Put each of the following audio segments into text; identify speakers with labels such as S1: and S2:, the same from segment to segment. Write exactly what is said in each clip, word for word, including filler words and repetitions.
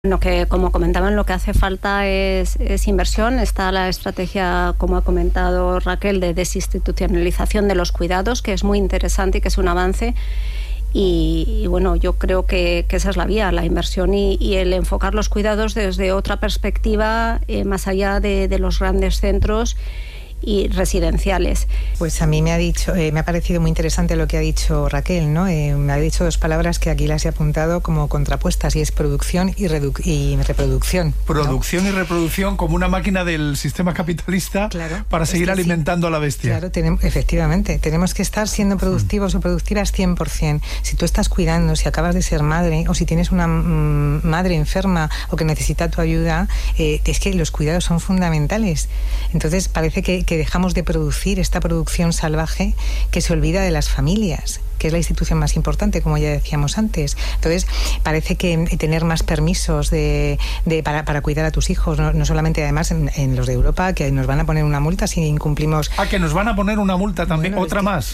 S1: Bueno, que como comentaban, lo que hace falta es, es inversión. Está la estrategia, como ha comentado Raquel, de desinstitucionalización de los cuidados, que es muy interesante y que es un avance. Y, y bueno, yo creo que, que esa es la vía, la inversión y, y el enfocar los cuidados desde otra perspectiva, eh, más allá de, de los grandes centros y residenciales.
S2: Pues a mí me ha dicho, eh, me ha parecido muy interesante lo que ha dicho Raquel, ¿no? Eh, me ha dicho dos palabras que aquí las he apuntado como contrapuestas, y es producción y, redu- y reproducción.
S3: Producción,
S2: ¿no?
S3: Y reproducción como una máquina del sistema capitalista, claro, para seguir
S2: es que
S3: alimentando
S2: sí.
S3: a la bestia.
S2: Claro, tenemos, efectivamente, tenemos que estar siendo productivos mm. o productivas cien por ciento. Si tú estás cuidando, si acabas de ser madre, o si tienes una mm, madre enferma o que necesita tu ayuda, eh, es que los cuidados son fundamentales. Entonces parece que, que dejamos de producir esta producción salvaje que se olvida de las familias, que es la institución más importante, como ya decíamos antes. Entonces, parece que tener más permisos de, de, para, para cuidar a tus hijos, no, no solamente además en, en los de Europa, que nos van a poner una multa si incumplimos...
S3: Ah, que nos van a poner una multa también,
S2: bueno,
S3: otra
S2: es que...
S3: más.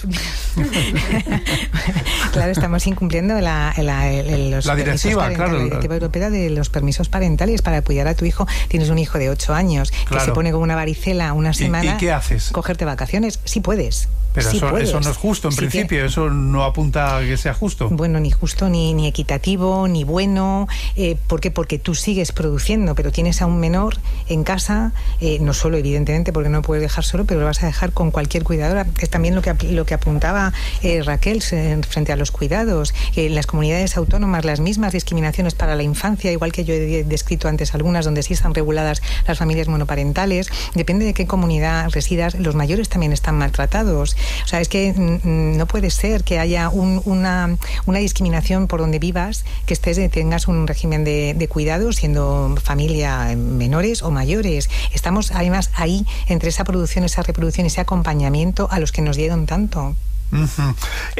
S2: Claro, estamos incumpliendo la, la, el, los
S3: la directiva, claro.
S2: La directiva europea de los permisos parentales para cuidar a tu hijo. Tienes un hijo de ocho años
S3: claro.
S2: que se pone con una varicela una semana.
S3: ¿Y, y qué haces?
S2: Cogerte vacaciones. Sí puedes.
S3: Pero
S2: sí
S3: eso,
S2: puedes.
S3: eso no es justo, en sí principio, que... eso no apunta a que sea justo.
S2: Bueno, ni justo, ni, ni equitativo, ni bueno. Eh, ¿Por qué? Porque tú sigues produciendo, pero tienes a un menor en casa, eh, no solo, evidentemente, porque no lo puedes dejar solo, pero lo vas a dejar con cualquier cuidadora. Es también lo que, lo que apuntaba eh, Raquel frente a los cuidados. Eh, en las comunidades autónomas, las mismas discriminaciones para la infancia, igual que yo he descrito antes algunas, donde sí están reguladas las familias monoparentales. Depende de qué comunidad residas, los mayores también están maltratados. O sea, es que mm, no puede ser que haya un, una, una discriminación por donde vivas, que estés, tengas un régimen de, de cuidado siendo familia menores o mayores. Estamos además ahí entre esa producción, esa reproducción, ese acompañamiento a los que nos dieron tanto.
S3: Uh-huh.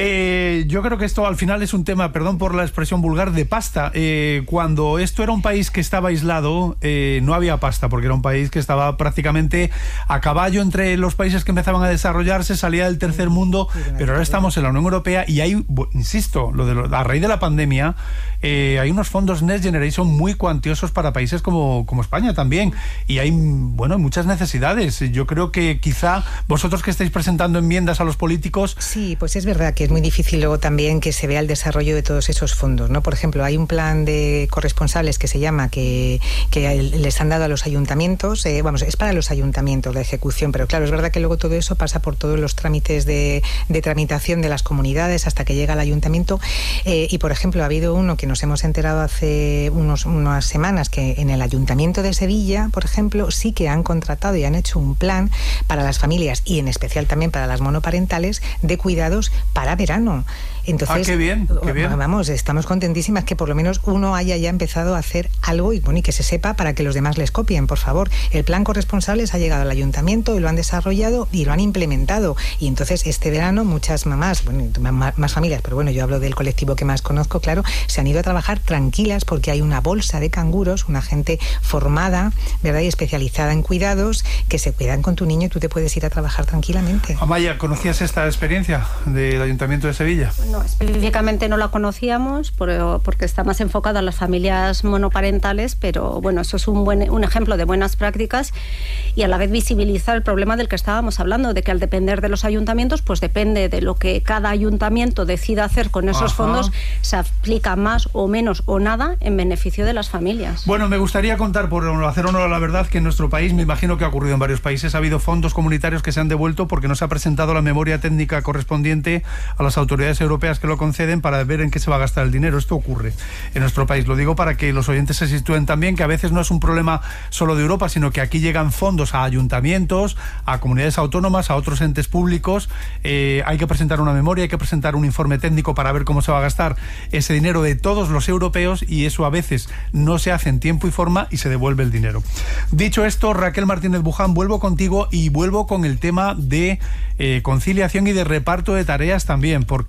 S3: Eh, yo creo que esto al final es un tema, perdón por la expresión vulgar, de pasta. Eh, cuando esto era un país que estaba aislado, eh, no había pasta, porque era un país que estaba prácticamente a caballo entre los países que empezaban a desarrollarse, salía del tercer mundo, pero ahora estamos en la Unión Europea y hay, insisto, lo de lo, a raíz de la pandemia, eh, hay unos fondos Next Generation muy cuantiosos para países como, como España también, y hay, bueno, muchas necesidades. Yo creo que quizá vosotros que estáis presentando enmiendas a los políticos...
S2: Sí, pues es verdad que es muy difícil luego también que se vea el desarrollo de todos esos fondos, ¿no? Por ejemplo, hay un plan de corresponsables que se llama, que, que les han dado a los ayuntamientos, eh, vamos, es para los ayuntamientos la ejecución, pero claro, es verdad que luego todo eso pasa por todos los trámites de, de tramitación de las comunidades hasta que llega al ayuntamiento, eh, y por ejemplo, ha habido uno que nos hemos enterado hace unos, unas semanas, que en el Ayuntamiento de Sevilla, por ejemplo, sí que han contratado y han hecho un plan para las familias, y en especial también para las monoparentales, de cuidados para verano. Entonces,
S3: ah, qué bien, qué bien.
S2: Vamos, estamos contentísimas que por lo menos uno haya ya empezado a hacer algo y, bueno, y que se sepa para que los demás les copien, por favor. El plan corresponsables ha llegado al ayuntamiento y lo han desarrollado y lo han implementado. Y entonces este verano muchas mamás, bueno, más, más familias, pero bueno, yo hablo del colectivo que más conozco, claro, se han ido a trabajar tranquilas porque hay una bolsa de canguros, una gente formada, ¿verdad?, y especializada en cuidados, que se cuidan con tu niño y tú te puedes ir a trabajar tranquilamente.
S3: Amaya, ¿conocías esta experiencia del Ayuntamiento de Sevilla?
S1: No, específicamente no la conocíamos por, porque está más enfocado a las familias monoparentales, pero bueno, eso es un buen un ejemplo de buenas prácticas y a la vez visibilizar el problema del que estábamos hablando, de que al depender de los ayuntamientos, pues depende de lo que cada ayuntamiento decida hacer con esos Ajá. fondos, se aplica más o menos o nada en beneficio de las familias.
S3: Bueno, me gustaría contar, por hacer honor a la verdad, que en nuestro país, me imagino que ha ocurrido en varios países, ha habido fondos comunitarios que se han devuelto porque no se ha presentado la memoria técnica correspondiente a las autoridades europeas que lo conceden para ver en qué se va a gastar el dinero. Esto ocurre en nuestro país. Lo digo para que los oyentes se sitúen también, que a veces no es un problema solo de Europa, sino que aquí llegan fondos a ayuntamientos, a comunidades autónomas, a otros entes públicos. Eh, hay que presentar una memoria, hay que presentar un informe técnico para ver cómo se va a gastar ese dinero de todos los europeos, y eso a veces no se hace en tiempo y forma y se devuelve el dinero. Dicho esto, Raquel Martínez Buján, vuelvo contigo y vuelvo con el tema de eh, conciliación y de reparto de tareas también, porque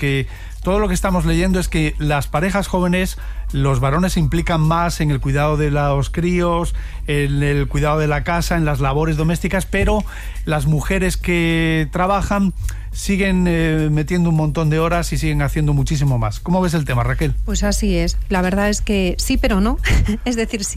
S3: todo lo que estamos leyendo es que las parejas jóvenes, los varones se implican más en el cuidado de los críos, en el cuidado de la casa, en las labores domésticas, pero las mujeres que trabajan siguen eh, metiendo un montón de horas y siguen haciendo muchísimo más. ¿Cómo ves el tema, Raquel?
S4: Pues así es. La verdad es que sí, pero no. Es decir, sí.